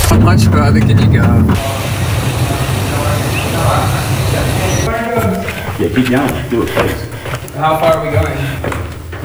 How much further can you go? Yeah, keep going. Do it, please. How far are we going?